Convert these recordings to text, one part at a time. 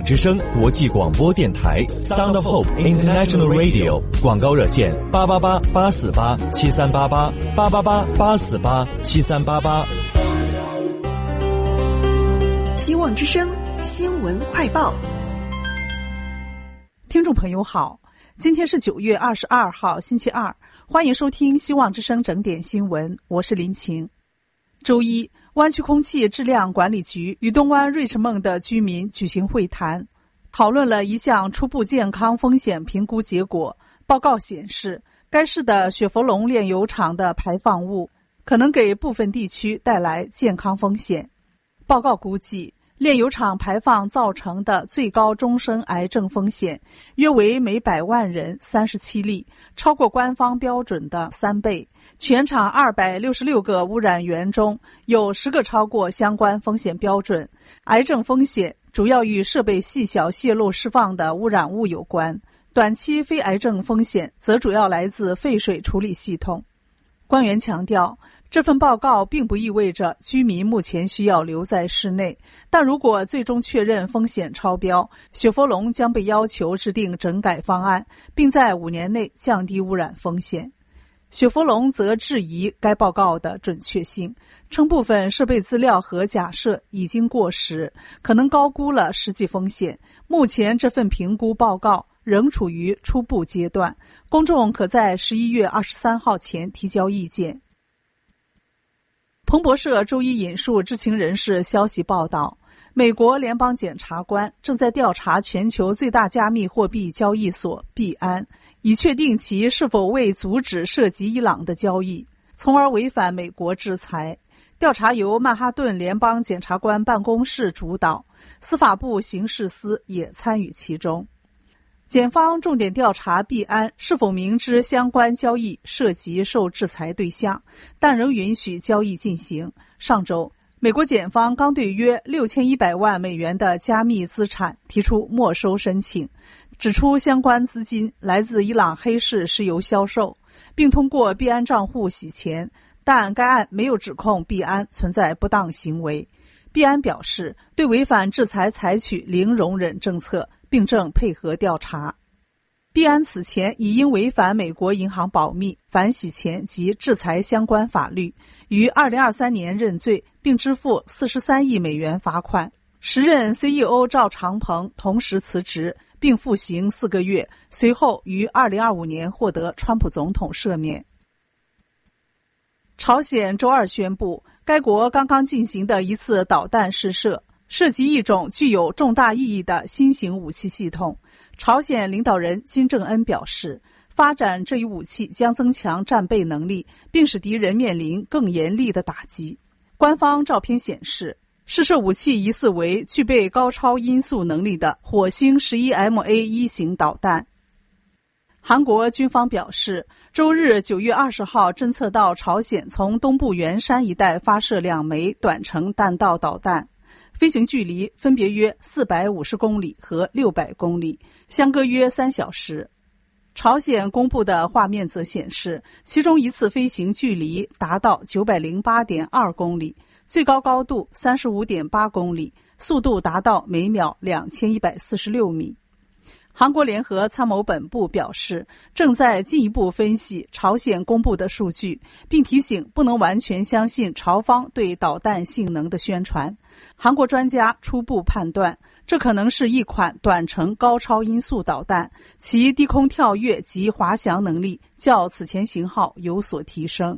之声国际广播电台 Sound of Hope International Radio 广告热线888-848-7388 希望之声新闻快报。 听众朋友好，今天是9月22号星期二，欢迎收听希望之声整点新闻，我是林晴。周一，湾区空气质量管理局与东湾瑞士梦的居民举行会谈，讨论了一项初步健康风险评估结果。报告显示，该市的雪佛龙炼油厂的排放物可能给部分地区带来健康风险。报告估计，炼油厂排放造成的最高终生癌症风险约为每100万人37例，超过官方标准的3倍。全厂266个污染源中有10个超过相关风险标准。癌症风险主要与设备细小泄漏释放的污染物有关，短期非癌症风险则主要来自废水处理系统。官员强调，这份报告并不意味着居民目前需要留在室内，但如果最终确认风险超标，雪佛龙将被要求制定整改方案，并在5年内降低污染风险。雪佛龙则质疑该报告的准确性，称部分设备资料和假设已经过时，可能高估了实际风险。目前这份评估报告仍处于初步阶段，公众可在11月23号前提交意见。彭博社周一引述知情人士消息报道，美国联邦检察官正在调查全球最大加密货币交易所币安，以确定其是否为阻止涉及伊朗的交易，从而违反美国制裁。调查由曼哈顿联邦检察官办公室主导，司法部刑事司也参与其中。检方重点调查币安是否明知相关交易涉及受制裁对象，但仍允许交易进行。上周，美国检方刚对约6100万美元的加密资产提出没收申请，指出相关资金来自伊朗黑市石油销售，并通过币安账户洗钱，但该案没有指控币安存在不当行为。币安表示，对违反制裁采取零容忍政策，并正配合调查。币安此前已因违反美国银行保密、反洗钱及制裁相关法律，于2023年认罪，并支付43亿美元罚款。时任 CEO 赵长鹏同时辞职，并服刑4个月，随后于2025年获得川普总统赦免。朝鲜周二宣布，该国刚刚进行的一次导弹试射涉及一种具有重大意义的新型武器系统。朝鲜领导人金正恩表示，发展这一武器将增强战备能力，并使敌人面临更严厉的打击。官方照片显示，试射武器疑似为具备高超音速能力的火星 11MA1 型导弹。韩国军方表示，周日9月20号侦测到朝鲜从东部元山一带发射2枚短程弹道导弹，飞行距离分别约450公里和600公里，相隔约3小时。朝鲜公布的画面则显示，其中一次飞行距离达到 908.2 公里，最高高度 35.8 公里，速度达到每秒2146米。韩国联合参谋本部表示，正在进一步分析朝鲜公布的数据，并提醒不能完全相信朝方对导弹性能的宣传。韩国专家初步判断，这可能是一款短程高超音速导弹，其低空跳跃及滑翔能力较此前型号有所提升。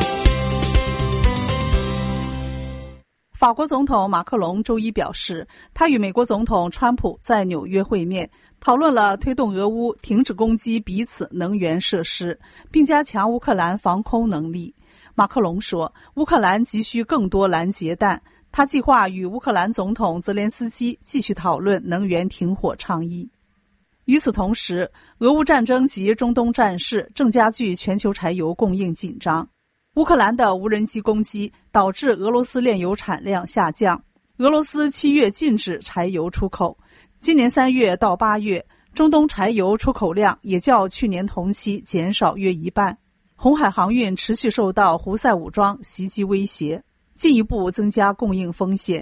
法国总统马克龙周一表示，他与美国总统川普在纽约会面，讨论了推动俄乌停止攻击彼此能源设施，并加强乌克兰防空能力。马克龙说，乌克兰急需更多拦截弹，他计划与乌克兰总统泽连斯基继续讨论能源停火倡议。与此同时，俄乌战争及中东战事正加剧全球柴油供应紧张。乌克兰的无人机攻击导致俄罗斯炼油产量下降，俄罗斯7月禁止柴油出口。今年3月到8月，中东柴油出口量也较去年同期减少约一半。红海航运持续受到胡塞武装袭击威胁，进一步增加供应风险。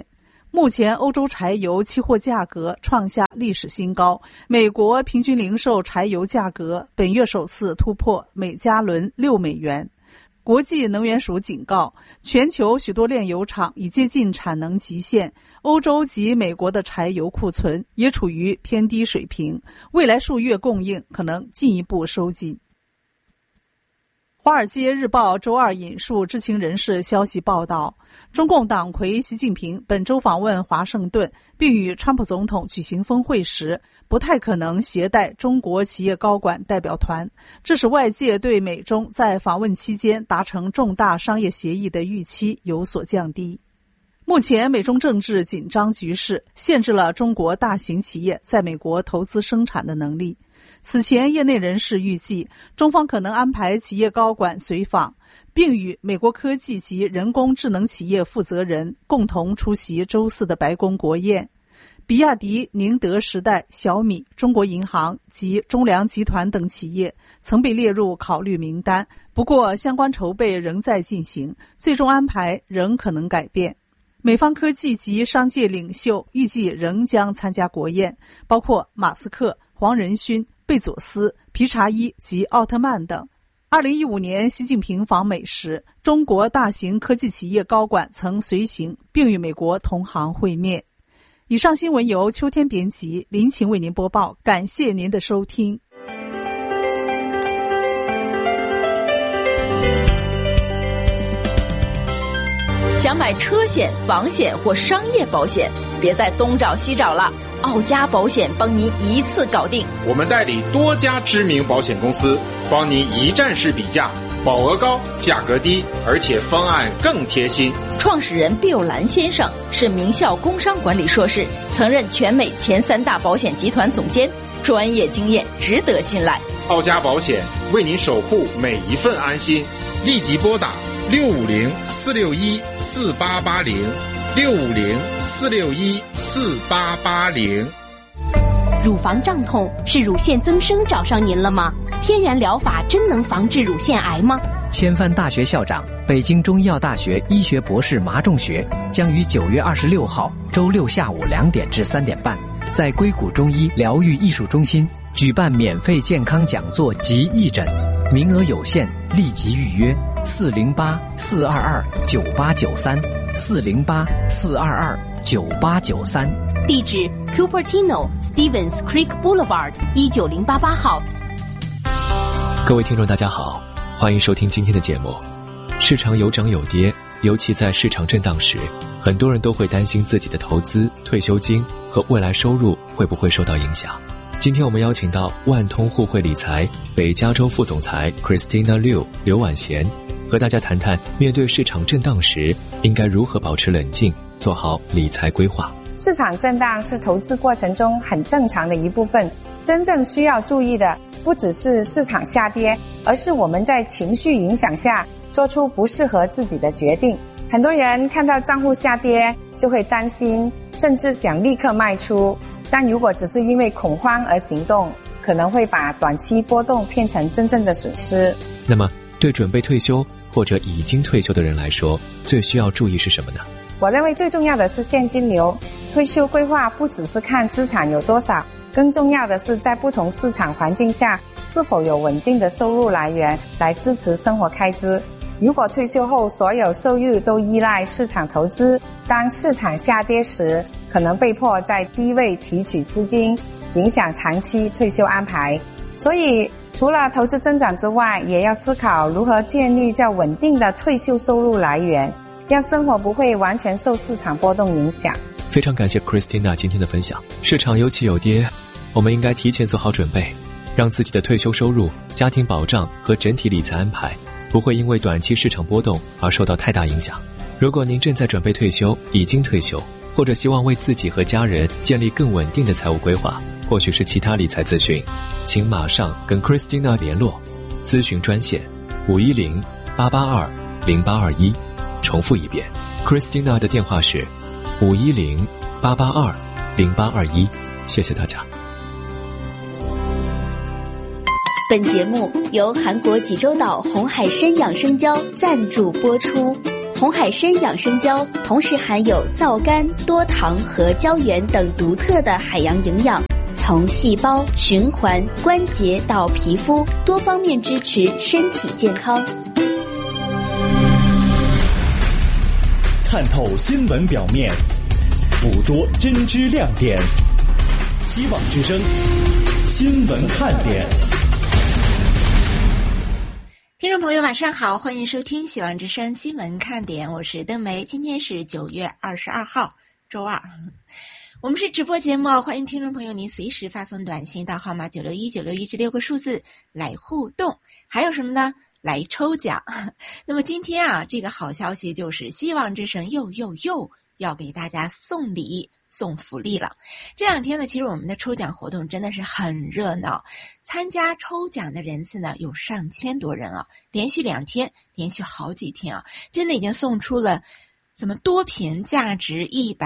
目前欧洲柴油期货价格创下历史新高，美国平均零售柴油价格本月首次突破每加仑6美元。国际能源署警告，全球许多炼油厂已接近产能极限，欧洲及美国的柴油库存也处于偏低水平，未来数月供应可能进一步收紧。华尔街日报周二引述知情人士消息报道，中共党魁习近平本周访问华盛顿，并与川普总统举行峰会时，不太可能携带中国企业高管代表团，这使外界对美中在访问期间达成重大商业协议的预期有所降低。目前美中政治紧张局势限制了中国大型企业在美国投资生产的能力。此前，业内人士预计，中方可能安排企业高管随访，并与美国科技及人工智能企业负责人共同出席周四的白宫国宴。比亚迪、宁德时代、小米、中国银行及中粮集团等企业曾被列入考虑名单，不过相关筹备仍在进行，最终安排仍可能改变。美方科技及商界领袖预计仍将参加国宴，包括马斯克、黄仁勋、贝佐斯、皮查伊及奥特曼等。2015年习近平访美时，中国大型科技企业高管曾随行，并与美国同行会面。以上新闻由秋天编辑，林晴为您播报，感谢您的收听。 想买车险、房险或商业保险，别再东找西找了，奥家保险帮您一次搞定。 我们代理多家知名保险公司，帮您一站式比价，保额高，价格低，而且方案更贴心。 创始人毕友兰先生是名校工商管理硕士，曾任全美前3大保险集团总监，专业经验值得信赖。 奥家保险为您守护每一份安心，立即拨打650-461-4880，650-461-4880。 乳房胀痛是乳腺增生找上您了吗？天然疗法真能防治乳腺癌吗？ 千帆大学校长、北京中医药大学医学博士马仲学将于9月26号周六下午2点至3点半，在硅谷中医疗愈艺术中心举办免费健康讲座及义诊，名额有限，立即预约408-422-9893，408-422-9893。 地址 Cupertino Stevens Creek Boulevard 19088号。 各位听众大家好，欢迎收听今天的节目。市场有涨有跌，尤其在市场震荡时，很多人都会担心自己的投资、退休金和未来收入会不会受到影响。今天我们邀请到万通互惠理财北加州副总裁 Christina Liu 刘婉贤，和大家谈谈面对市场震荡时应该如何保持冷静，做好理财规划。 市场震荡是投资过程中很正常的一部分，真正需要注意的不只是市场下跌，而是我们在情绪影响下做出不适合自己的决定。很多人看到账户下跌就会担心，甚至想立刻卖出，但如果只是因为恐慌而行动，可能会把短期波动变成真正的损失。 那么对准备退休或者已经退休的人来说，最需要注意是什么呢？ 我认为最重要的是现金流。退休规划不只是看资产有多少，更重要的是在不同市场环境下是否有稳定的收入来源来支持生活开支。如果退休后所有收入都依赖市场投资，当市场下跌时，可能被迫在低位提取资金，影响长期退休安排。所以除了投资增长之外，也要思考如何建立较稳定的退休收入来源，让生活不会完全受市场波动影响。 非常感谢 Christina 今天的分享。市场有起有跌，我们应该提前做好准备，让自己的退休收入、家庭保障和整体理财安排不会因为短期市场波动而受到太大影响。如果您正在准备退休、已经退休，或者希望为自己和家人建立更稳定的财务规划，或许是其他理财咨询，请马上跟 Christina 联络。咨询专线510-882-0821，重复一遍 Christina 的电话是510-882-0821。谢谢大家。 本节目由韩国济州岛红海参养生胶赞助播出。 红海参养生胶同时含有皂苷、多糖和胶原等独特的海洋营养，从细胞、循环、关节到皮肤，多方面支持身体健康。 看透新闻表面，捕捉真知亮点。希望之声新闻看点。 听众朋友晚上好，欢迎收听希望之声新闻看点，我是邓梅。今天是9月22号周二，我们是直播节目，欢迎听众朋友您随时发送短信到号码961-961这6个数字来互动。还有什么呢？来抽奖。那么今天啊，这个好消息就是希望之声又要给大家送礼送福利了。这两天呢，其实我们的抽奖活动真的是很热闹，参加抽奖的人次呢有上千多人啊，连续2天，连续好几天啊，真的已经送出了多瓶价值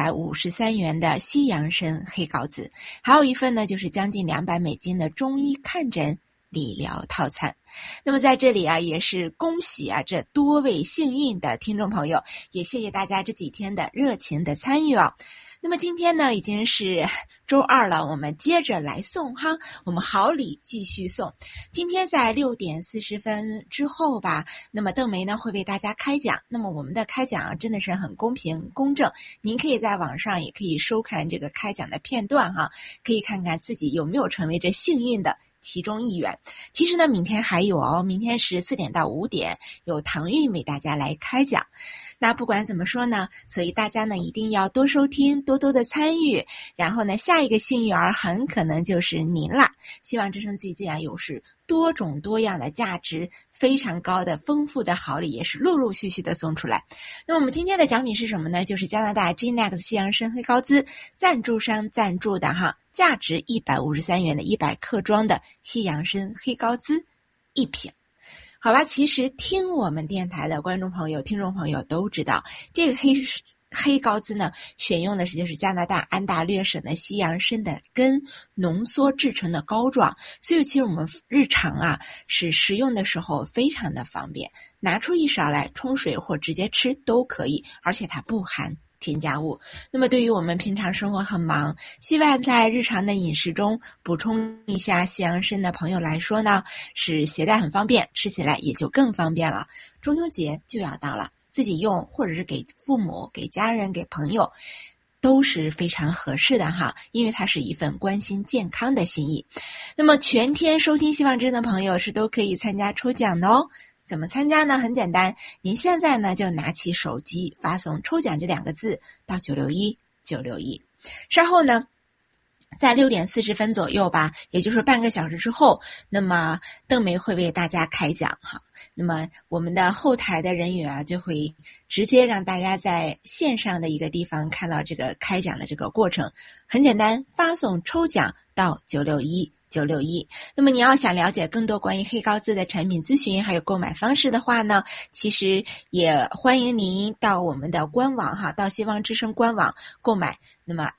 153元的西洋参黑膏子，还有一份呢就是将近200美金的中医看诊理疗套餐。那么在这里啊，也是恭喜啊这多位幸运的听众朋友，也谢谢大家这几天的热情的参与啊。那么今天呢已经是周二了，我们接着来送哈，我们好礼继续送。今天在6点40分之后吧，那么邓梅呢会为大家开奖。那么我们的开奖啊真的是很公平公正，您可以在网上也可以收看这个开奖的片段哈，可以看看自己有没有成为这幸运的其中一员。其实呢明天还有哦，明天是4点到5点有唐韵为大家来开奖。那不管怎么说呢，所以大家呢一定要多收听，多多的参与，然后呢下一个幸运儿很可能就是您啦。希望之声最近啊有是多种多样的价值非常高的丰富的好礼也是陆陆续续的送出来。那么我们今天的奖品是什么呢？就是加拿大 G-Nex 西洋参黑膏子赞助商赞助的哈，价值153元的100克装的西洋参黑膏子1瓶。好吧，其实听我们电台的观众朋友听众朋友都知道，这个黑膏子呢选用的就是加拿大安大略省的西洋参的根浓缩制成的膏状，所以其实我们日常啊是食用的时候非常的方便，拿出一勺来冲水或直接吃都可以，而且它不含添加物。那么对于我们平常生活很忙，希望在日常的饮食中补充一下西洋参的朋友来说呢，是携带很方便，吃起来也就更方便了。中秋节就要到了，自己用或者是给父母、给家人、给朋友都是非常合适的哈，因为它是一份关心健康的心意。那么全天收听希望之声的朋友是都可以参加抽奖的哦。怎么参加呢？很简单，您现在呢就拿起手机发送抽奖这2个字到961-961，稍后呢在6点40分左右吧，也就是半个小时之后，那么邓梅会为大家开奖哈。那么我们的后台的人员啊就会直接让大家在线上的一个地方看到这个开奖的这个过程。很简单，发送抽奖到961-961。那么你要想了解更多关于黑膏子的产品咨询还有购买方式的话呢，其实也欢迎您到我们的官网哈，到希望之声官网购买。那么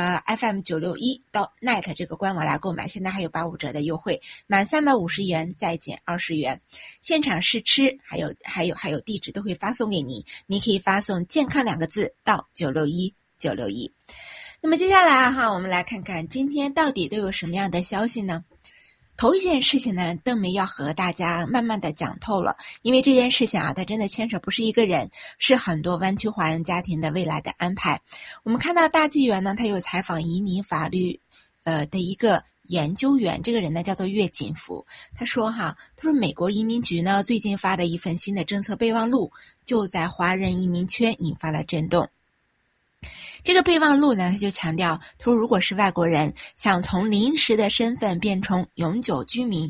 FM961到 net 这个官网来购买，现在还有85折的优惠，满350元再减20元，现场试吃还有地址都会发送给你，你可以发送健康2个字到961-961。那么接下来哈，我们来看看今天到底都有什么样的消息呢？头一件事情呢，邓梅要和大家慢慢的讲透了，因为这件事情啊，它真的牵扯不是一个人，是很多湾区华人家庭的未来的安排。我们看到大纪元呢，他有采访移民法律的一个研究员，这个人呢叫做岳锦福，他说美国移民局呢最近发的一份新的政策备忘录，就在华人移民圈引发了震动。这个备忘录呢，他就强调，他说如果是外国人想从临时的身份变成永久居民，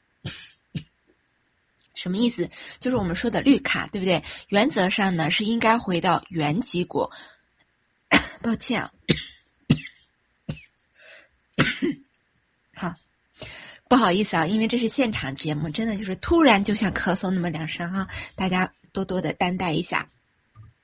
什么意思？就是我们说的绿卡，对不对？原则上呢是应该回到原籍国。抱歉啊，好，不好意思啊，因为这是现场节目，真的就是突然就像咳嗽那么2声哈，大家多多的担待一下。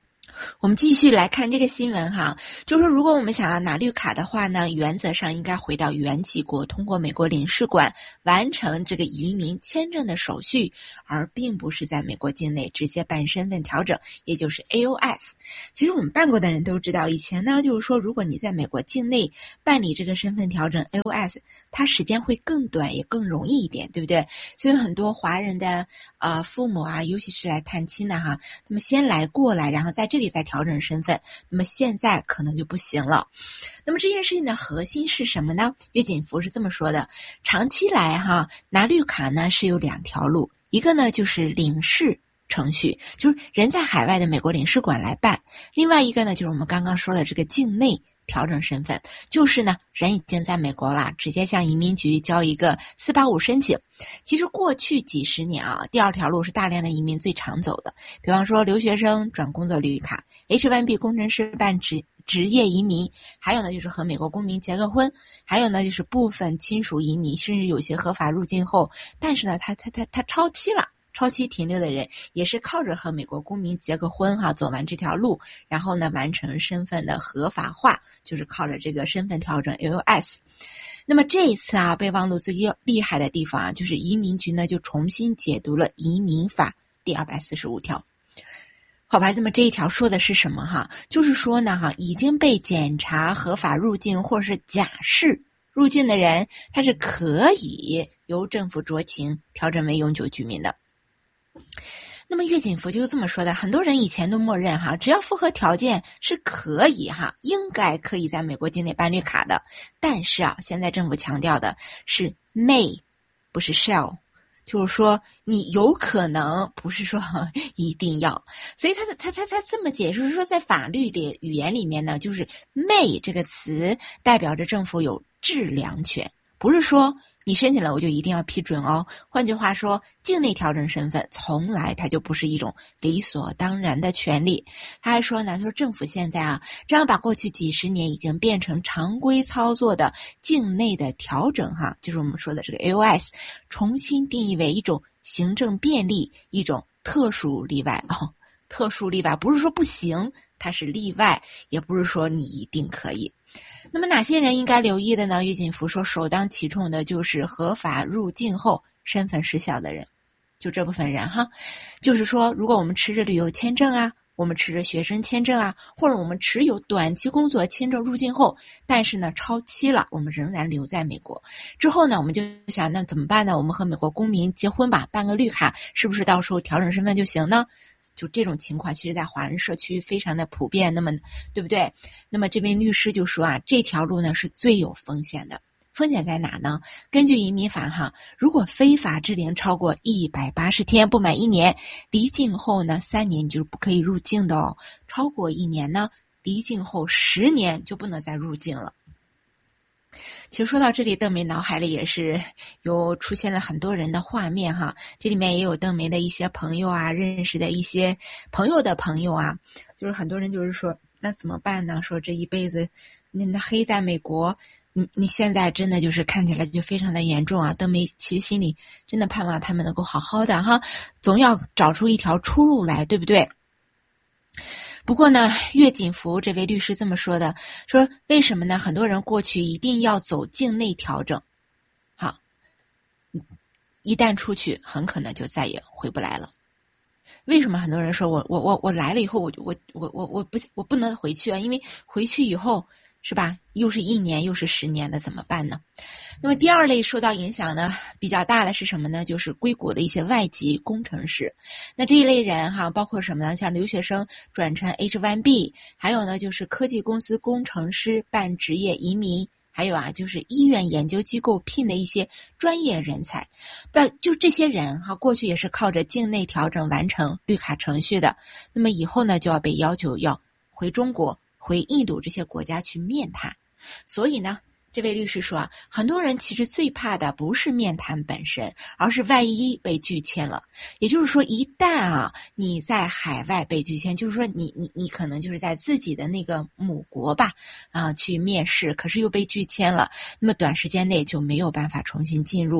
我们继续来看这个新闻哈，就是说如果我们想要拿绿卡的话呢，原则上应该回到原籍国，通过美国领事馆完成这个移民签证的手续，而并不是在美国境内直接办身份调整，也就是 AOS。 其实我们办过的人都知道，以前呢就是说如果你在美国境内办理这个身份调整 AOS， 它时间会更短也更容易一点，对不对？所以很多华人的父母啊，尤其是来探亲的哈，那么先来过来，然后在这里再调整身份，那么现在可能就不行了。那么这件事情的核心是什么呢？岳锦福是这么说的，长期来哈，拿绿卡呢是有2条路，一个呢就是领事程序，就是人在海外的美国领事馆来办，另外一个呢就是我们刚刚说的这个境内调整身份，就是呢人已经在美国了，直接向移民局交一个485申请。其实过去几十年啊，第2条路是大量的移民最常走的，比方说留学生转工作绿卡， H1B 工程师办职业移民，还有呢就是和美国公民结个婚，还有呢就是部分亲属移民，甚至有些合法入境后，但是呢他超期了，超期停留的人也是靠着和美国公民结个婚哈，走完这条路，然后呢完成身份的合法化，就是靠着这个身份调整 AOS。 那么这一次啊，备忘录最厉害的地方啊，就是移民局呢就重新解读了移民法第245条。好吧，那么这一条说的是什么哈？就是说呢哈，已经被检查合法入境或是假释入境的人，他是可以由政府酌情调整为永久居民的。那么岳锦福就是这么说的，很多人以前都默认哈，只要符合条件是可以哈，应该可以在美国境内办绿卡的。但是啊，现在政府强调的是 may， 不是 shall， 就是说你有可能，不是说一定要。所以他这么解释说，在法律里语言里面呢，就是 may 这个词代表着政府有质量权，不是说你申请了我就一定要批准哦。换句话说，境内调整身份从来它就不是一种理所当然的权利。他还说呢，他说政府现在啊，这样把过去几十年已经变成常规操作的境内的调整哈，就是我们说的这个 AOS， 重新定义为一种行政便利，一种特殊例外啊。特殊例外不是说不行，它是例外，也不是说你一定可以。那么哪些人应该留意的呢？岳锦福说，首当其冲的就是合法入境后身份失效的人，就这部分人哈。就是说，如果我们持着旅游签证啊，我们持着学生签证啊，或者我们持有短期工作签证入境后，但是呢超期了，我们仍然留在美国之后呢，我们就想那怎么办呢？我们和美国公民结婚吧，办个绿卡，是不是到时候调整身份就行呢？就这种情况其实在华人社区非常的普遍，那么对不对？那么这位律师就说啊，这条路呢是最有风险的。风险在哪呢？根据移民法哈，如果非法滞留超过180天，不满1年，离境后呢3年你就是不可以入境的哦。超过1年呢，离境后10年就不能再入境了。其实说到这里，邓梅脑海里也是有出现了很多人的画面哈，这里面也有邓梅的一些朋友啊，认识的一些朋友的朋友啊，就是很多人就是说那怎么办呢？说这一辈子那黑在美国，你现在真的就是看起来就非常的严重啊。邓梅其实心里真的盼望他们能够好好的哈，总要找出一条出路来，对不对？不过呢，岳锦福这位律师这么说的，说为什么呢？很多人过去一定要走境内调整，好，一旦出去很可能就再也回不来了。为什么很多人说我来了以后我不能回去啊？因为回去以后是吧，又是1年又是10年的，怎么办呢？那么第二类受到影响呢比较大的是什么呢？就是硅谷的一些外籍工程师。那这一类人哈，包括什么呢？像留学生转成 H1B， 还有呢就是科技公司工程师办职业移民，还有啊就是医院研究机构聘的一些专业人才。但就这些人哈，过去也是靠着境内调整完成绿卡程序的，那么以后呢就要被要求要回中国、回印度这些国家去面谈。所以呢，这位律师说啊，很多人其实最怕的不是面谈本身，而是万一被拒签了。也就是说，一旦啊你在海外被拒签，就是说你可能就是在自己的那个母国吧去面试，可是又被拒签了，那么短时间内就没有办法重新进入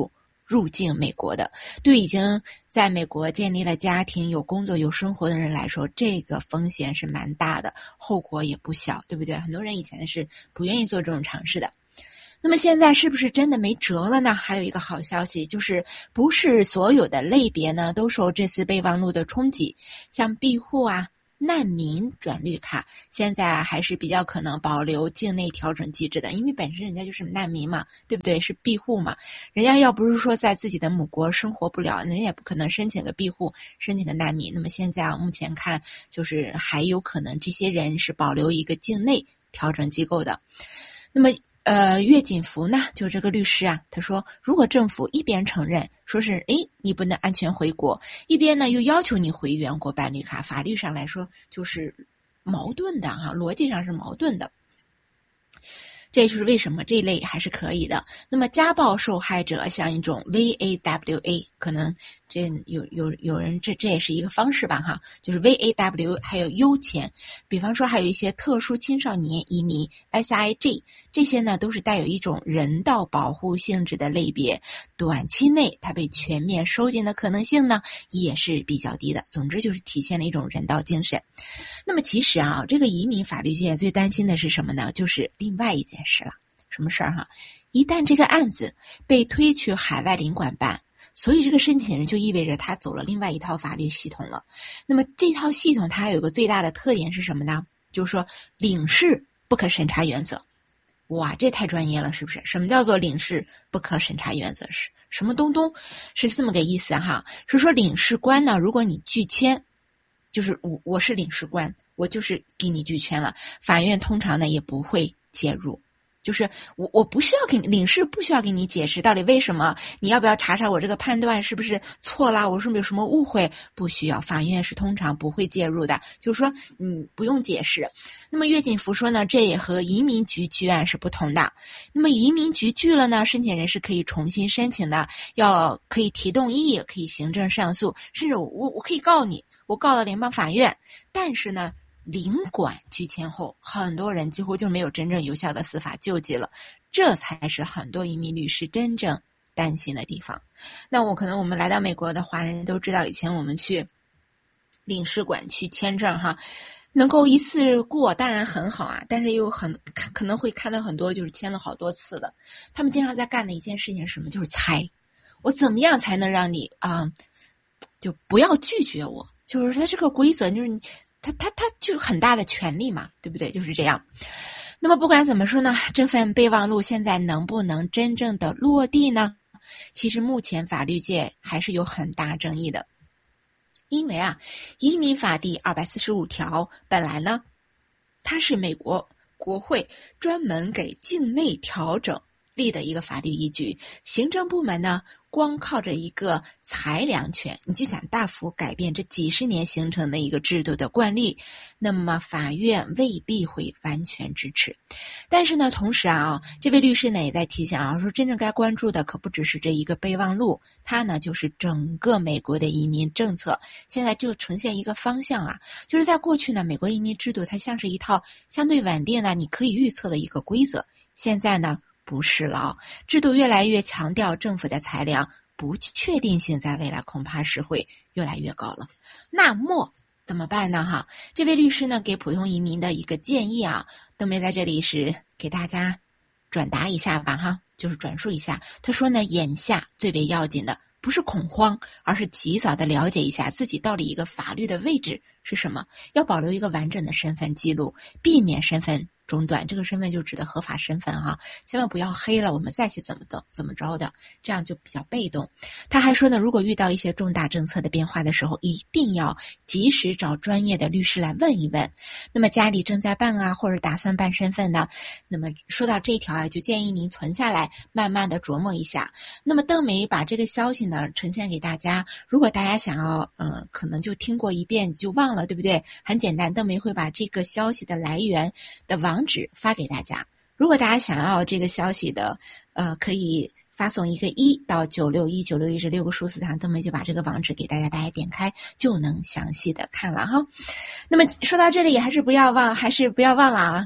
入境美国的。对已经在美国建立了家庭、有工作、有生活的人来说，这个风险是蛮大的，后果也不小，对不对？很多人以前是不愿意做这种尝试的。那么现在是不是真的没辙了呢？还有一个好消息，就是不是所有的类别呢都受这次备忘录的冲击，像庇护啊、难民转绿卡，现在还是比较可能保留境内调整机制的，因为本身人家就是难民嘛，对不对？是庇护嘛，人家要不是说在自己的母国生活不了，人家也不可能申请个庇护，申请个难民。那么现在目前看，就是还有可能这些人是保留一个境内调整机构的。那么岳锦福呢，就这个律师啊，他说，如果政府一边承认说是你不能安全回国，一边呢又要求你回原国办绿卡，法律上来说就是矛盾的哈，逻辑上是矛盾的。这就是为什么这一类还是可以的。那么家暴受害者像一种 VAWA， 可能这有人这也是一个方式吧哈，就是 VAW 还有优前，比方说还有一些特殊青少年移民 SIG， 这些呢都是带有一种人道保护性质的类别，短期内它被全面收紧的可能性呢也是比较低的。总之就是体现了一种人道精神。那么其实啊，这个移民法律界最担心的是什么呢？就是另外一件事了。什么事儿哈？一旦这个案子被推去海外领馆办，所以这个申请人就意味着他走了另外一套法律系统了。那么这套系统它还有一个最大的特点是什么呢？就是说领事不可审查原则。哇，这太专业了，是不是？什么叫做领事不可审查原则？是什么东东？是这么个意思哈。是说领事官呢，如果你拒签，就是我是领事官，我就是给你拒签了，法院通常呢也不会介入。就是我不需要给领事不需要给你解释到底为什么，你要不要查查我这个判断是不是错啦，我是不是有什么误会，不需要，法院是通常不会介入的，就是说不用解释。那么岳锦福说呢，这也和移民局拒案是不同的。那么移民局拒了呢，申请人是可以重新申请的，可以提动议，可以行政上诉，甚至我可以告你，我告了联邦法院。但是呢，领馆拒签后，很多人几乎就没有真正有效的司法救济了，这才是很多移民律师真正担心的地方。那我们来到美国的华人都知道，以前我们去领事馆去签证哈，能够一次过当然很好啊，但是又可能会看到很多就是签了好多次的，他们经常在干的一件事情是什么？就是猜我怎么样才能让你就不要拒绝我，就是他这个规则就是他就很大的权利嘛，对不对？就是这样。那么不管怎么说呢，这份备忘录现在能不能真正的落地呢？其实目前法律界还是有很大争议的。因为移民法第245条本来呢，它是美国国会专门给境内调整立的一个法律依据，行政部门呢光靠着一个裁量权，你就想大幅改变这几十年形成的一个制度的惯例，那么法院未必会完全支持。但是呢，同时这位律师呢也在提醒说真正该关注的可不只是这一个备忘录，它呢就是整个美国的移民政策。现在就呈现一个方向就是在过去呢，美国移民制度它像是一套相对稳定的你可以预测的一个规则，现在呢不是了，制度越来越强调政府的裁量，不确定性在未来恐怕是会越来越高了。那么怎么办呢？这位律师呢给普通移民的一个建议邓梅在这里是给大家转达一下吧就是转述一下。他说呢，眼下最为要紧的不是恐慌，而是及早的了解一下自己到底一个法律的位置是什么，要保留一个完整的身份记录，避免身份中断，这个身份就指的合法身份千万不要黑了我们再去怎么着的，这样就比较被动。他还说呢，如果遇到一些重大政策的变化的时候，一定要及时找专业的律师来问一问。那么家里正在办或者打算办身份的，那么说到这一条就建议您存下来慢慢的琢磨一下。那么邓梅把这个消息呢呈现给大家，如果大家想要可能就听过一遍就忘了，对不对？很简单，邓梅会把这个消息的来源的网址发给大家。如果大家想要这个消息的可以发送一个1到961这6个数字上，邓梅就把这个网址给大家点开就能详细的看了那么说到这里还是不要忘了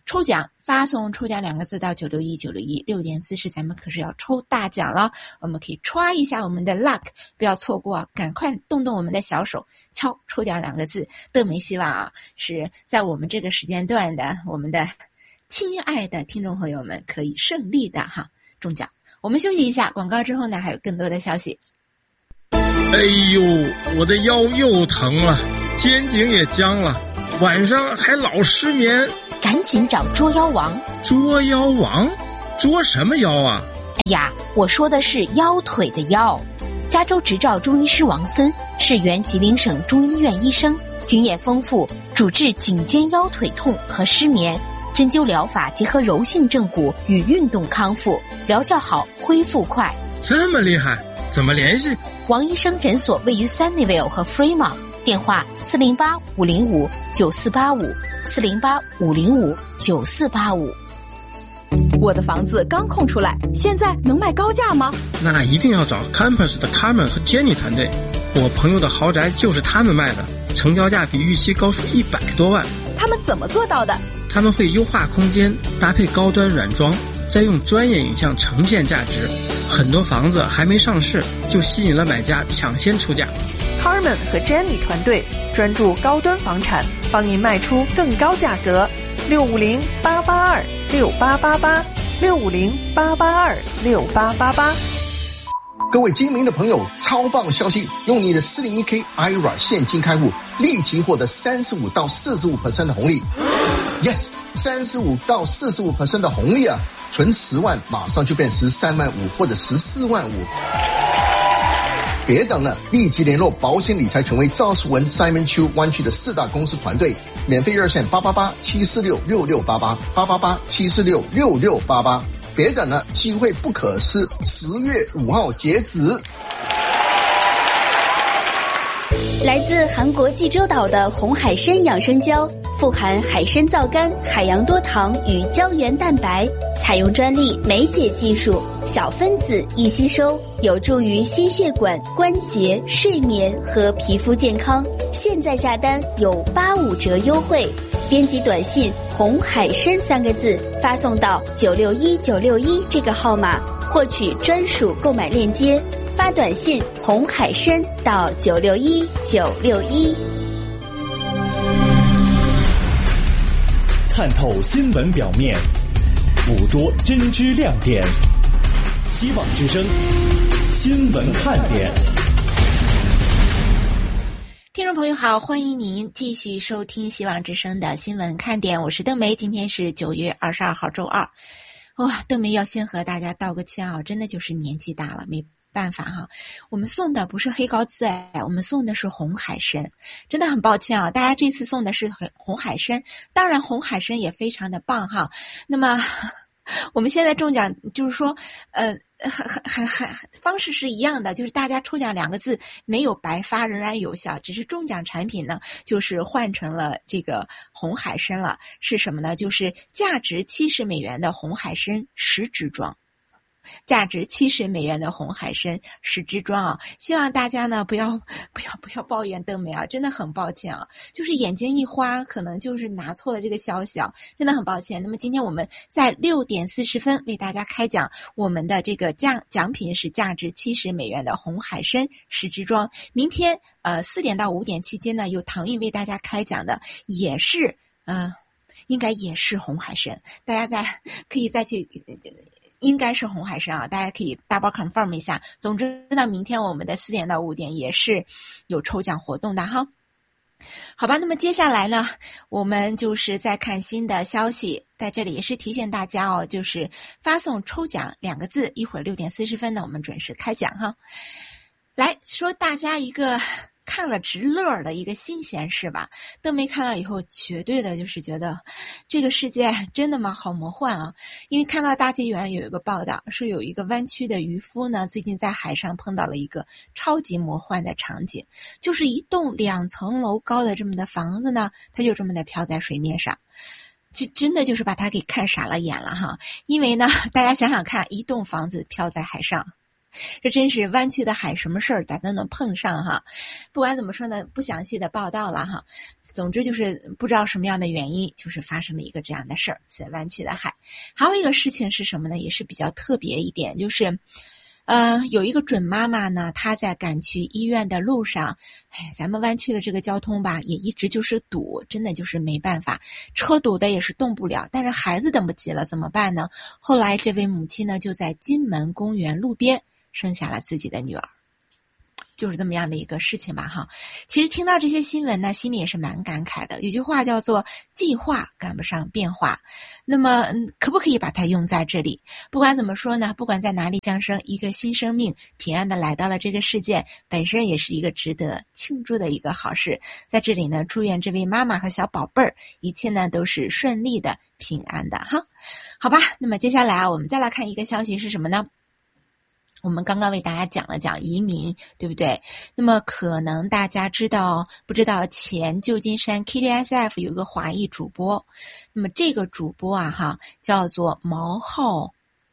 抽奖，发送抽奖2个字到961 6点40，咱们可是要抽大奖了。我们可以刷一下我们的 luck， 不要错过，赶快动动我们的小手，敲抽奖2个字。邓梅希望啊，是在我们这个时间段的我们的亲爱的听众朋友们可以顺利的中奖。我们休息一下，广告之后呢，还有更多的消息。 哎呦，我的腰又疼了，肩颈也僵了，晚上还老失眠。 赶紧找捉腰王。 捉腰王？捉什么腰啊？ 哎呀，我说的是腰腿的腰。加州执照中医师王森是原吉林省中医院医生，经验丰富，主治颈肩腰腿痛和失眠。针灸疗法结合柔性正骨与运动康复，疗效好，恢复快。 这么厉害，怎么联系？ 王医生诊所位于 Sunnyvale 和 Fremont， 电话408-505-9485，408-505-9485。 我的房子刚空出来，现在能卖高价吗？ 那一定要找 Campus 的 Carmen 和 Jenny 团队，我朋友的豪宅就是他们卖的，成交价比预期高出100多万。 他们怎么做到的？ 他们会优化空间，搭配高端软装，再用专业影像呈现价值。很多房子还没上市，就吸引了买家抢先出价。 Carmen 和 Jenny 团队专注高端房产，帮您卖出更高价格。650-882-6888，650-882-6888。 各位精明的朋友，超棒消息！用你的401k IRA 现金开户，立即获得35到45% 的红利。Yes， 35到45% 的红利啊！存10万，马上就变13万5或者14万5。别等了，立即联络保险理财权威赵世文 Simon Chu 湾区的4大公司团队，免费热线888-746-6688，888-746-6688。别等了，机会不可失，10月5号截止。 来自韩国济州岛的红海参养生胶，富含海参皂苷、海洋多糖与胶原蛋白，采用专利酶解技术，小分子易吸收，有助于心血管、关节、睡眠和皮肤健康。现在下单有85折优惠，编辑短信红海参3个字发送到961961这个号码，获取专属购买链接，发短信红海参到961961。 看透新闻表面，捕捉真知亮点。希望之声新闻看点。 听众朋友好，欢迎您继续收听希望之声的新闻看点，我是邓梅。今天是9月22号周二。邓梅要先和大家道个歉啊，真的就是年纪大了，没办法哈。我们送的不是黑膏刺我们送的是红海参，真的很抱歉啊，大家这次送的是红海参，当然红海参也非常的棒哈。那么我们现在中奖就是说方式是一样的，就是大家抽奖2个字没有白发，仍然有效，只是中奖产品呢就是换成了这个红海参了。是什么呢？就是价值$70的红海参10支装，价值$70的红海参10支装啊！希望大家呢不要抱怨邓梅啊，真的很抱歉啊，就是眼睛一花，可能就是拿错了这个消息啊，真的很抱歉。那么今天我们在6点40分为大家开奖，我们的这个奖品是价值$70的红海参10支装。明天4点到5点期间呢，有唐韵为大家开奖的，也是应该也是红海参，大家可以再去。应该是红海参啊，大家可以double confirm 一下。总之呢，明天我们的4点到5点也是有抽奖活动的哈。好吧，那么接下来呢，我们就是在看新的消息，在这里也是提醒大家哦，就是发送抽奖2个字，一会儿6点40分呢，我们准时开奖哈。来说大家一个看了直乐的一个新鲜事吧。邓梅看到以后绝对的就是觉得这个世界真的吗？好魔幻啊。因为看到大纪元有一个报道，说有一个湾区的渔夫呢，最近在海上碰到了一个超级魔幻的场景，就是一栋2层楼高的这么的房子呢，它就这么的飘在水面上，就真的就是把它给看傻了眼了哈。因为呢，大家想想看，一栋房子飘在海上， 这真是湾区的海，什么事儿咱都能碰上哈。不管怎么说呢，不详细的报道了哈。总之就是不知道什么样的原因，就是发生了一个这样的事儿，在湾区的海。还有一个事情是什么呢？也是比较特别一点，就是有一个准妈妈呢，她在赶去医院的路上，咱们湾区的这个交通吧，也一直就是堵，真的就是没办法，车堵的也是动不了，但是孩子等不及了，怎么办呢？后来这位母亲呢，就在金门公园路边生下了自己的女儿。就是这么样的一个事情吧哈。其实听到这些新闻呢，心里也是蛮感慨的。有句话叫做计划赶不上变化，那么可不可以把它用在这里？不管怎么说呢，不管在哪里降生一个新生命，平安的来到了这个世界，本身也是一个值得庆祝的一个好事。在这里呢，祝愿这位妈妈和小宝贝儿一切呢都是顺利的、平安的哈。好吧，那么接下来我们再来看一个消息是什么呢？我们刚刚为大家讲了讲移民，对不对？那么可能大家不知道前旧金山 KDSF 有一个华裔主播，那么这个主播啊哈，叫做毛浩，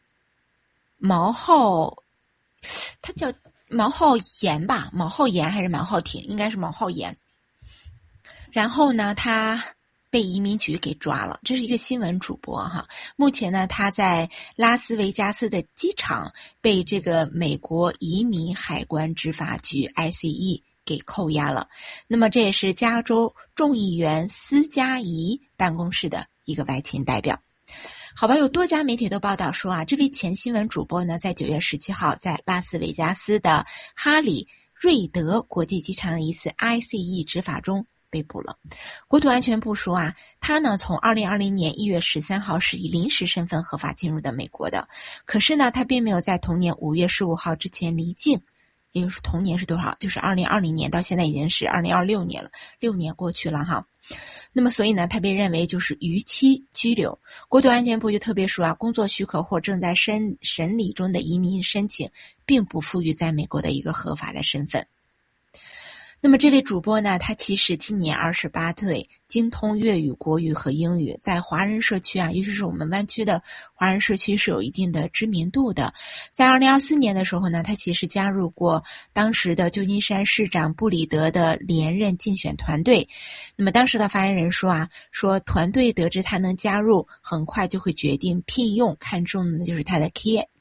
他叫毛浩岩吧，毛浩岩还是毛浩庭？应该是毛浩岩。然后呢，他被移民局给抓了，这是一个新闻主播哈。目前呢，他在拉斯维加斯的机场被这个美国移民海关执法局 ICE 给扣押了。那么这也是加州众议员斯嘉仪办公室的一个外勤代表。好吧，有多家媒体都报道说啊，这位前新闻主播呢，在9月17号在拉斯维加斯的哈里瑞德国际机场的一次 ICE 执法中被捕了。国土安全部说啊，他呢从2020年1月13号是以临时身份合法进入的美国的，可是呢他并没有在同年5月15号之前离境，也就是同年是多少？就是2020年到现在已经是2026年了，6年过去了哈。那么所以呢，他被认为就是逾期居留。国土安全部就特别说啊，工作许可或正在审理中的移民申请并不赋予在美国的一个合法的身份。那么这位主播呢，他其实今年28岁，精通粤语、国语和英语，在华人社区啊，尤其是我们湾区的华人社区是有一定的知名度的。在2024年的时候呢，他其实加入过当时的旧金山市长布里德的连任竞选团队。那么当时的发言人说啊，说团队得知他能加入，很快就会决定聘用，看中的就是他的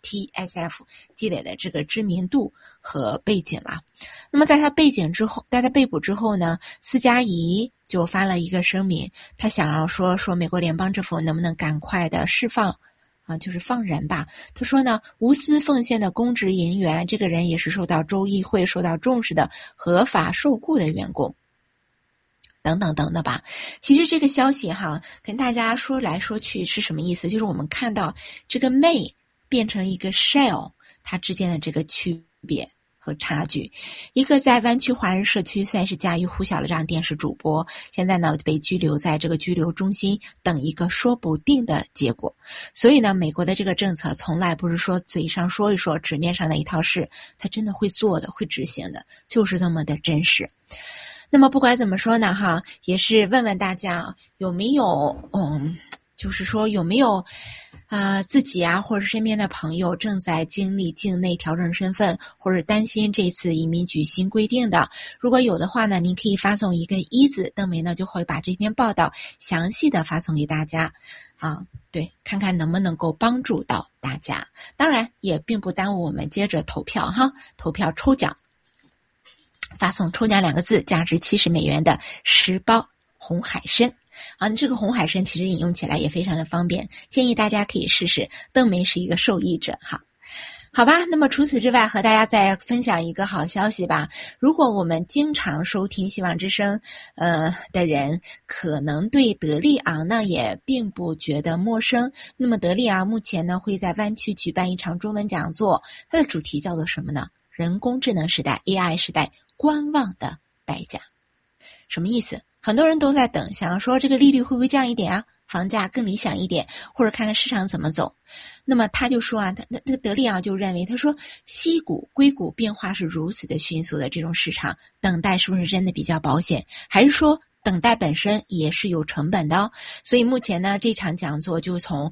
KTSF 积累的这个知名度和背景了。那么在他被捕之后呢，斯嘉仪就发了一个声明，他想要说美国联邦政府能不能赶快的释放啊，就是放人吧。他说呢，无私奉献的公职人员，这个人也是受到州议会受到重视的合法受雇的员工。等等等的吧。其实这个消息哈，跟大家说来说去是什么意思？就是我们看到这个 May 变成一个 Shell， 它之间的这个区别和差距。一个在湾区华人社区算是家喻户晓的这样电视主播，现在呢被拘留在这个拘留中心，等一个说不定的结果。所以呢，美国的这个政策从来不是说嘴上说一说，纸面上的一套事，它真的会做的，会执行的，就是这么的真实。那么不管怎么说呢哈，也是问问大家有没有就是说有没有自己啊或者身边的朋友正在经历境内调整身份，或者担心这次移民局新规定的，如果有的话呢，您可以发送一个1字，邓梅呢就会把这篇报道详细的发送给大家对，看看能不能够帮助到大家。当然也并不耽误我们接着投票哈，投票抽奖，发送抽奖2个字，价值70美元的10包红海参。这个红海参其实饮用起来也非常的方便，建议大家可以试试。邓梅是一个受益者哈。好吧，那么除此之外，和大家再分享一个好消息吧。如果我们经常收听希望之声的人，可能对德利昂呢也并不觉得陌生。那么德利昂目前呢会在湾区举办一场中文讲座，它的主题叫做什么呢？人工智能时代 AI 时代观望的代价。什么意思？很多人都在等，想要说这个利率会不会降一点啊，房价更理想一点，或者看看市场怎么走。那么他就说啊，那个德利昂就认为，他说西股硅谷变化是如此的迅速的这种市场，等待是不是真的比较保险，还是说等待本身也是有成本的所以目前呢，这场讲座就从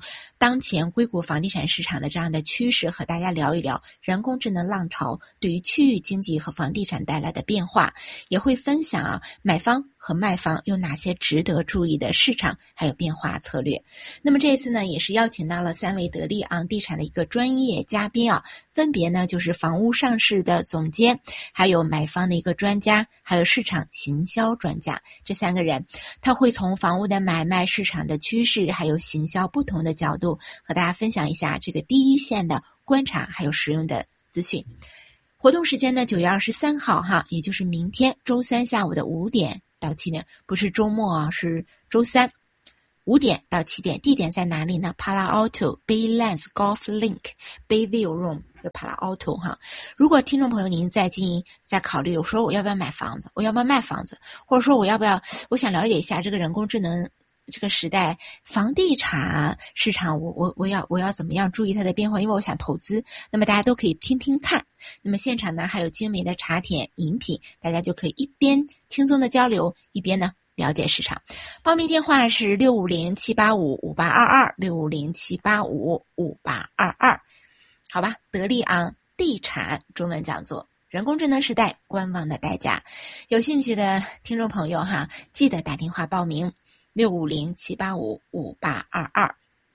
当前硅谷房地产市场的这样的趋势，和大家聊一聊人工智能浪潮对于区域经济和房地产带来的变化，也会分享买方和卖方有哪些值得注意的市场还有变化策略。那么这次呢，也是邀请到了3位得力昂地产的一个专业嘉宾分别呢就是房屋上市的总监，还有买方的一个专家，还有市场行销专家。这3个人他会从房屋的买卖市场的趋势还有行销不同的角度和大家分享一下这个第一线的观察还有实用的资讯。活动时间呢9月23号也就是明天周3下午的5点到7点，不是周末是周35点到7点。地点在哪里呢？ Palo Alto Baylands Golf Link Bayview Room 就 Palo Alto 如果听众朋友您在考虑，有时候我要不要买房子，我要不要卖房子，或者说我想了解一下这个人工智能这个时代房地产市场，我要怎么样注意它的变化，因为我想投资，那么大家都可以听听看。那么现场呢还有精美的茶点饮品，大家就可以一边轻松的交流，一边呢了解市场。报名电话是650-785-5822 650-785-5822。好吧，得力昂地产中文讲座人工智能时代观望的代价，有兴趣的听众朋友记得打电话报名650-785-5822。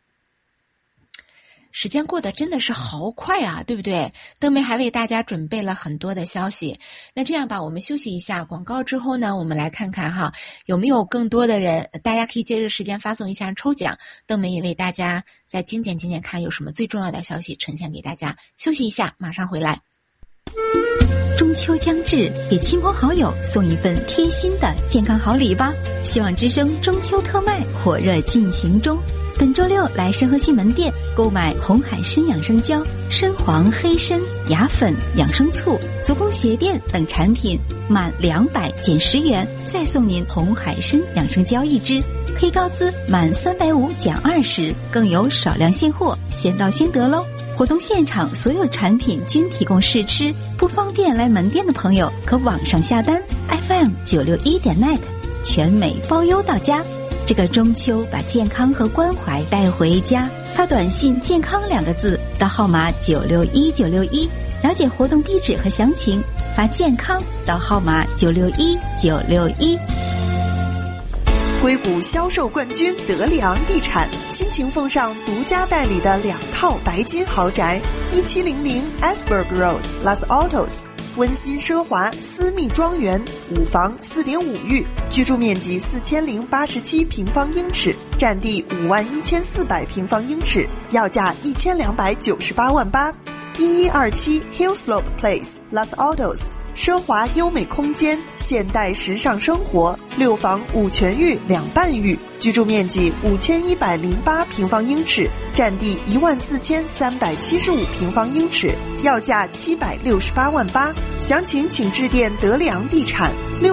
时间过得真的是好快对不对？登梅还为大家准备了很多的消息。那这样吧，我们休息一下广告之后呢，我们来看看有没有更多的人，大家可以借着时间发送一下抽奖。登梅也为大家再精简看有什么最重要的消息呈现给大家。休息一下，马上回来。 中秋将至，给亲朋好友送一份贴心的健康好礼吧！希望之声中秋特卖火热进行中，本周6来申河西门店购买红海参养生胶、深黄黑参、牙粉、养生醋、足弓鞋垫等产品，满200减10元，再送您红海参养生胶1支。黑高资满350减20，更有少量现货，先到先得喽！活动现场所有产品均提供试吃，不方便来门店的朋友可网上下单 FM961.net， 全美包邮到家。这个中秋把健康和关怀带回家，发短信健康2个字到号码961961，了解活动地址和详情，发健康到号码961961。 硅谷销售冠军得力昂地产倾情奉上独家代理的2套白金豪宅，1700 Asberg Road Los Altos， 温馨奢华私密庄园，5房4.5浴，居住面积4087平方英尺，占地51400平方英尺，要价1298万8。1127 Hillslope Place Los Altos，奢华优美空间，现代时尚生活，6房5全浴2半浴，居住面积5108平方英尺，占地14375平方英尺，要价768万8。详情请致电得力昂地产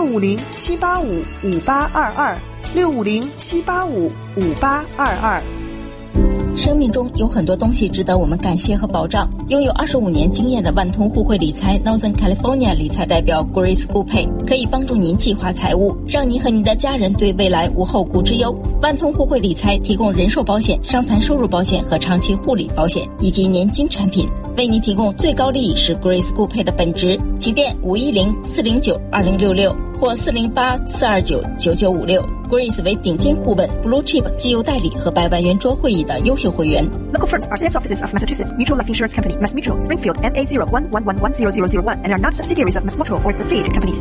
650-785-5822 650-785-5822。 生命中有很多东西值得我们感谢和保障。拥有25年经验的万通互惠理财 Northern California 理财代表 Grace Gupay 可以帮助您计划财务，让您和您的家人对未来无后顾之忧。万通互惠理财提供人寿保险、伤残收入保险和长期护理保险以及年金产品，为您提供最高利益是 Grace Gupay 的本职。请电510-409-2066或408-429-9956。Grace 为顶尖顾问 Blue Chip 机油代理和100万圆桌会议的优秀会员。 Local firms are sales offices of Massachusetts Mutual Life Insurance Company, Mass Mutual, Springfield, MA0111100001 and are not subsidiaries of Mass Mutual or its affiliated companies.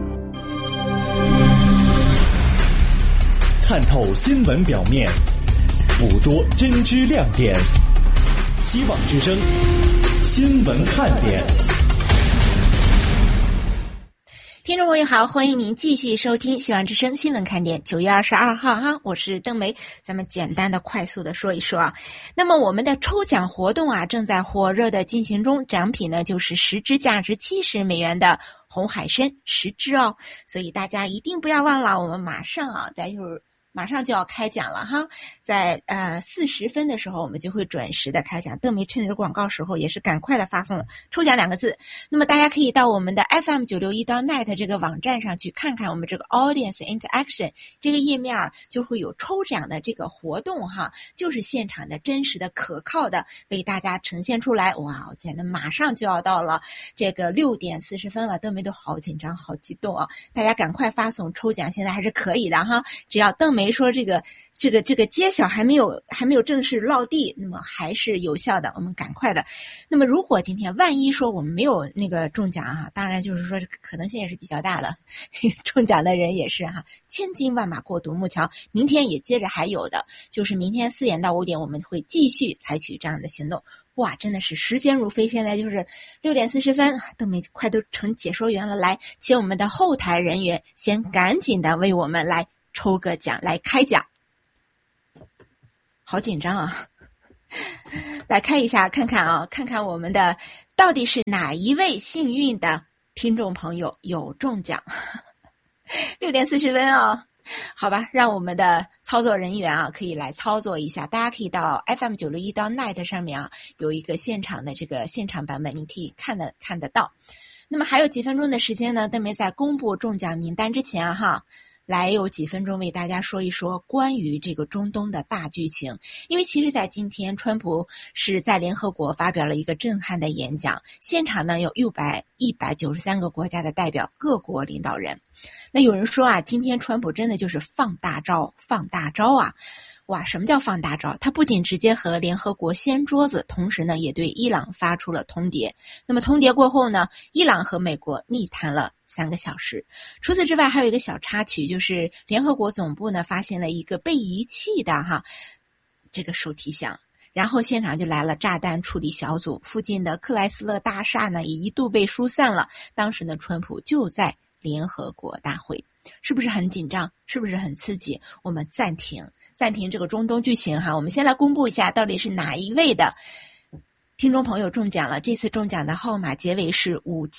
看透新闻表面，捕捉真知亮点。希望之声新闻看点。 听众朋友好，欢迎您继续收听希望之声新闻看点。9月22号我是邓梅，咱们简单的快速的说一说那么我们的抽奖活动正在火热的进行中，奖品呢就是10支价值$70的红海参10支所以大家一定不要忘了，我们马上待会儿马上就要开奖了哈，在40分的时候我们就会准时的开奖。邓梅趁着广告时候也是赶快的发送了抽奖2个字。那么大家可以到我们的 FM961.net 这个网站上去看看我们这个 Audience Interaction 这个页面就会有抽奖的这个活动哈，就是现场的真实的可靠的为大家呈现出来。哇，我觉得马上就要到了这个6点40分了，邓梅都好紧张好激动啊！大家赶快发送抽奖，现在还是可以的哈，只要邓梅说这个揭晓还没有正式落地，那么还是有效的，我们赶快的。那么如果今天万一说我们没有那个中奖啊，当然就是说可能性也是比较大的，中奖的人也是哈，千金万马过独木桥，明天也接着还有的，就是明天4点到5点我们会继续采取这样的行动。哇，真的是时间如飞，现在就是6点40分，邓梅快都成解说员了，来，请我们的后台人员先赶紧的为我们来抽个奖，来开奖。好紧张啊！来开一下看看啊，看看我们的到底是哪一位幸运的听众朋友有中奖。6点40分啊，好吧，让我们的操作人员啊可以来操作一下。大家可以到 FM961.net 上面啊，有一个现场的这个现场版本，你可以看得到。那么还有几分钟的时间呢，邓梅在公布中奖名单之前哈，来有几分钟为大家说一说关于这个中东的大剧情。因为其实在今天川普是在联合国发表了一个震撼的演讲，现场呢有193个国家的代表，各国领导人。那有人说啊，今天川普真的就是放大招啊！哇，什么叫放大招？他不仅直接和联合国掀桌子，同时呢也对伊朗发出了通牒。那么通牒过后呢，伊朗和美国密谈了3个小时。除此之外还有一个小插曲，就是联合国总部呢发现了一个被遗弃的这个手提箱，然后现场就来了炸弹处理小组，附近的克莱斯勒大厦呢也一度被疏散了。当时呢川普就在联合国大会，是不是很紧张？是不是很刺激？我们暂停这个中东剧情哈，我们先来公布一下到底是哪一位的听众朋友中奖了。这次中奖的号码结尾是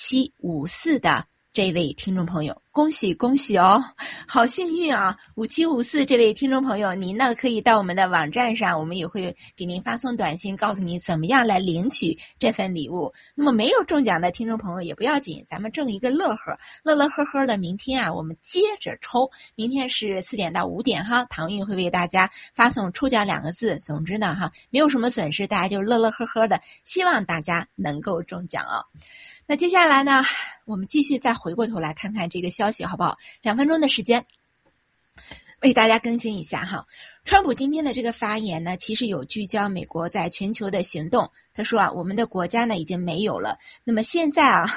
5754的这位听众朋友，恭喜恭喜哦，好幸运啊！5754这位听众朋友，您呢可以到我们的网站上，我们也会给您发送短信，告诉您怎么样来领取这份礼物。那么没有中奖的听众朋友也不要紧，咱们挣一个乐呵的。明天啊，我们接着抽，明天是4点到5点哈，唐韵会为大家发送抽奖2个字。总之呢没有什么损失，大家就乐呵的，希望大家能够中奖啊。那接下来呢，我们继续再回过头来看看这个消息好不好？2分钟的时间为大家更新一下哈。川普今天的这个发言呢，其实有聚焦美国在全球的行动。他说啊，我们的国家呢已经没有了，那么现在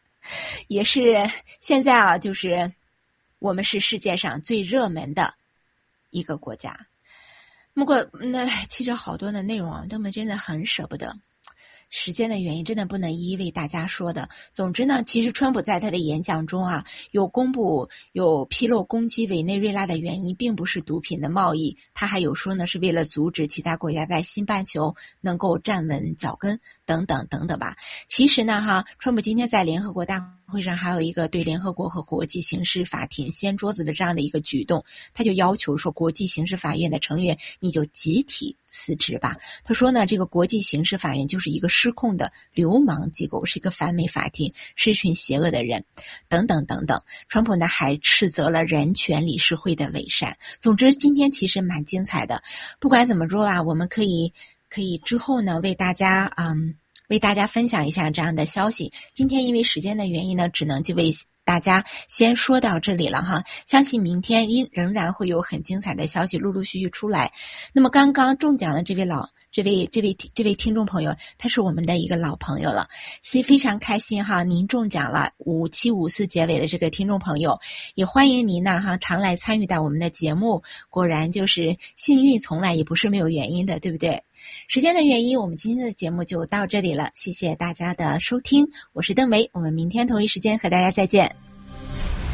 就是我们是世界上最热门的一个国家。不过那其实好多的内容啊，他们真的很舍不得。时间的原因真的不能一一为大家说的。总之呢，其实川普在他的演讲中啊，有披露攻击委内瑞拉的原因并不是毒品的贸易，他还有说呢是为了阻止其他国家在新半球能够站稳脚跟等等吧。其实呢川普今天在联合国大会上还有一个对联合国和国际刑事法庭掀桌子的这样的一个举动，他就要求说国际刑事法院的成员你就集体辞职吧。他说呢，这个国际刑事法院就是一个失控的流氓机构，是一个反美法庭，是一群邪恶的人等等。川普呢还斥责了人权理事会的伪善。总之今天其实蛮精彩的。不管怎么说啊，我们可以之后呢为大家分享一下这样的消息。今天因为时间的原因呢，只能就为大家先说到这里了哈。相信明天仍然会有很精彩的消息陆陆续续出来。那么刚刚中奖的这位听众朋友，他是我们的一个老朋友了，所以非常开心哈，您中奖了5754结尾的这个听众朋友，也欢迎您呢常来参与到我们的节目。果然就是幸运从来也不是没有原因的，对不对？时间的原因，我们今天的节目就到这里了，谢谢大家的收听，我是邓梅，我们明天同一时间和大家再见。